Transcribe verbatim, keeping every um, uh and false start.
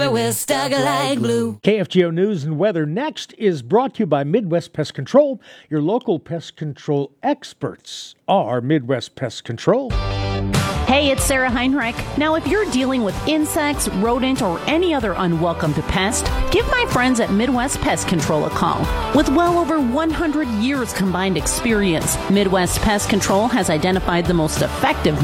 We're stuck like glue. K F G O News and Weather next is brought to you by Midwest Pest Control. Your local pest control experts are Midwest Pest Control. Hey, it's Sarah Heinrich. Now, if you're dealing with insects, rodent, or any other unwelcome pest, give my friends at Midwest Pest Control a call. With well over one hundred years combined experience, Midwest Pest Control has identified the most effective